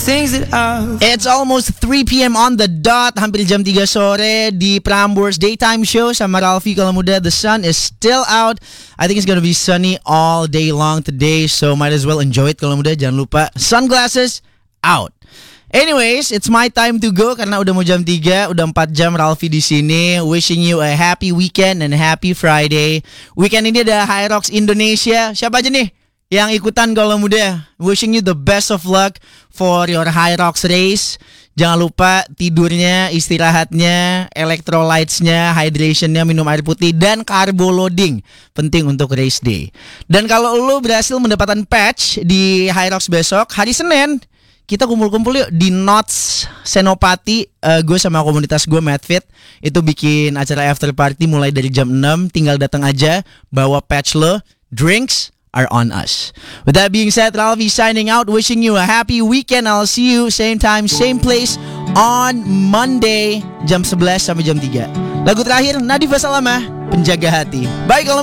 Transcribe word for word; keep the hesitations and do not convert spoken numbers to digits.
things that I've It's almost three p.m. on the dot. Hampir jam tiga sore di Prambors Daytime Show sama Ralfi kalau muda. The sun is still out. I think it's gonna be sunny all day long today, so might as well enjoy it kalau muda. Jangan lupa sunglasses out. Anyways, it's my time to go karena udah mau jam tiga, udah empat jam Ralfi di sini. Wishing you a happy weekend and happy Friday. Weekend ini ada Hyrox Indonesia. Siapa aja nih yang ikutan kalau muda? Wishing you the best of luck for your Hyrox race. Jangan lupa tidurnya, istirahatnya, electrolytes-nya, hydration-nya, minum air putih, dan carbo loading. Penting untuk race day. Dan kalau lo berhasil mendapatkan patch di Hyrox besok, hari Senin, kita kumpul-kumpul yuk di Nots Senopati. uh, Gue sama komunitas gue Madfit itu bikin acara after party mulai dari jam enam. Tinggal datang aja, bawa patch lo. Drinks are on us. With that being said, Ralfi signing out, wishing you a happy weekend. I'll see you same time, same place on Monday jam sebelas sampai jam tiga. Lagu terakhir Nadif Salama, Penjaga Hati. Bye kalau